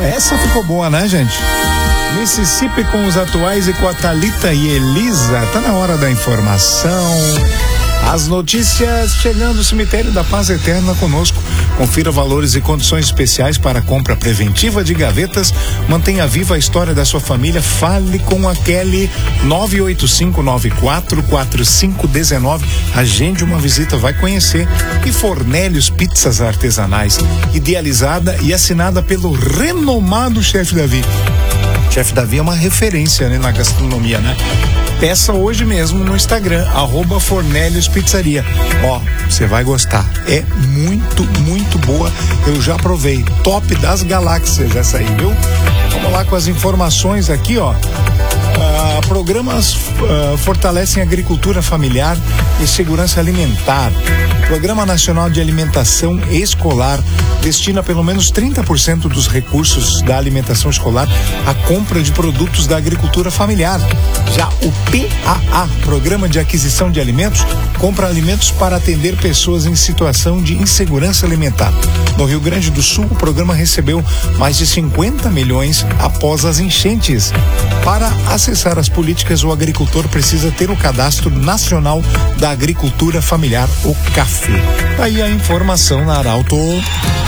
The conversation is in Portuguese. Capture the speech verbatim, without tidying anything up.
Essa ficou boa, né, gente? Mississippi com os atuais e com a Thalita e Elisa. Tá na hora da informação. As notícias chegando. O Cemitério da Paz Eterna conosco. Confira valores e condições especiais para a compra preventiva de gavetas. Mantenha viva a história da sua família. Fale com a Kelly. nove oito cinco nove quatro quatro cinco um nove. Agende uma visita, vai conhecer. E Fornélios Pizzas Artesanais, idealizada e assinada pelo renomado chefe Davi. Chefe Davi é uma referência, né, na gastronomia, né? Peça hoje mesmo no Instagram, arroba Fornélios Pizzaria. Ó, você vai gostar. É muito, muito boa. Eu já provei. Top das galáxias essa aí, viu? Vamos lá com as informações aqui, ó. Ah, programas ah, fortalecem a agricultura familiar e segurança alimentar. Programa Nacional de Alimentação Escolar destina pelo menos trinta por cento dos recursos da alimentação escolar à compra de produtos da agricultura familiar. Já o P A A, Programa de Aquisição de Alimentos, compra alimentos para atender pessoas em situação de insegurança alimentar. No Rio Grande do Sul, o programa recebeu mais de cinquenta milhões após as enchentes. Para acessar as políticas, o agricultor precisa ter o Cadastro Nacional da Agricultura Familiar, o C A F. Aí a informação na Arauto.